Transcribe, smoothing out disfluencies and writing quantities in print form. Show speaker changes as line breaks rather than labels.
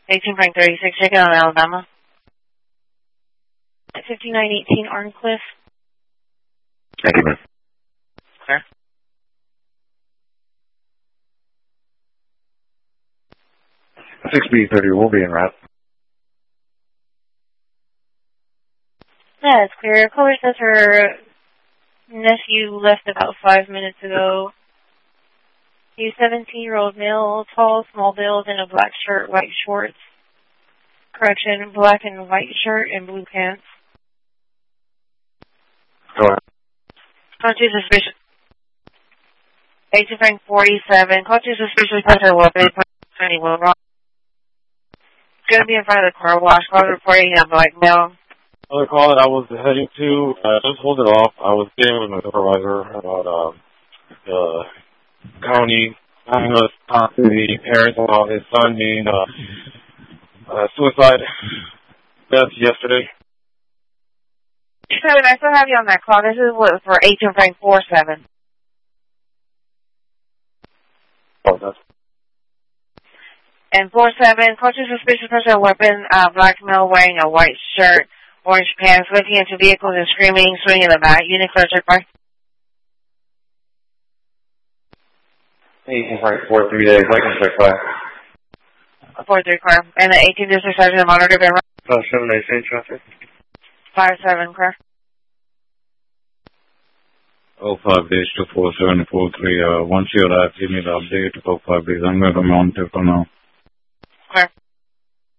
18 Frank 36, check it on Alabama. 5918 Arncliffe.
Thank you, ma'am.
Clear.
6B30 will be en route.
Yeah, it's clear. Caller says her nephew left about 5 minutes ago. He's 17-year-old male, tall, small build, in a black shirt, white shorts. Correction, black and white shirt and blue pants.
Go ahead.
Call to suspicious. 18 Frank 47. Call to suspicious pressure weapon. Anyone wrong? It's going to be in front of the car wash. Call reporting a black male.
Another call that I was heading to, just hold it off. I was dealing with my supervisor about the county having us talk to the parents about his son being suicide death yesterday.
Kevin, I still have you on that call. This is what for 18 Frank 47.
Oh, that's...
And 47, call to suspicious person of weapon, black male wearing a white shirt, orange pants, looking into vehicles and screaming, swinging the bat. Unit clear, check by.
18 Frank 43 days, Lincoln check by.
43 car. And the 18 district sergeant monitor been run.
786 traffic.
57 car.
05 days to 4743. Once you arrive, give me the update. 05 days. I'm going to mount it for now.
Clear.